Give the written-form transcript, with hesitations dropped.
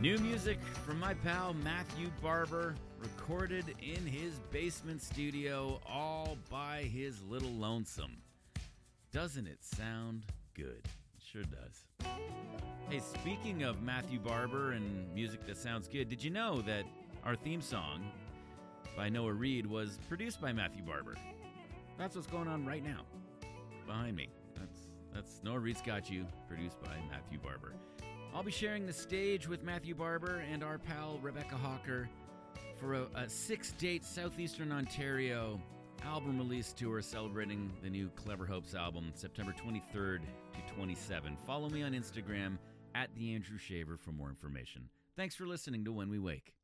New music from my pal Matthew Barber, recorded in his basement studio all by his little lonesome. Doesn't it sound good? It sure does. Hey, speaking of Matthew Barber and music that sounds good, did you know that our theme song by Noah Reed was produced by Matthew Barber? That's what's going on right now behind me. That's Noah Reed's Got You, produced by Matthew Barber. I'll be sharing the stage with Matthew Barber and our pal Rebecca Hawker for a 6-date Southeastern Ontario album release tour celebrating the new Clever Hopes album, September 23rd to 27. Follow me on Instagram @TheAndrewShaver for more information. Thanks for listening to When We Wake.